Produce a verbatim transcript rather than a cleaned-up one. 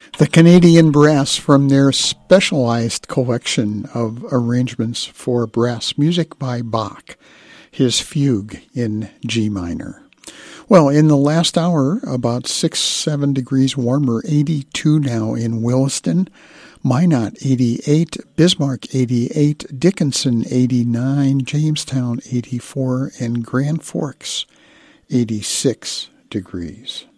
The Canadian Brass from their specialized collection of arrangements for brass music by Bach, his Fugue in G minor. Well, in the last hour, about six, seven degrees warmer, eighty-two now in Williston, Minot eighty-eight, Bismarck eighty-eight, Dickinson eighty-nine, Jamestown eighty-four, and Grand Forks eighty-six degrees.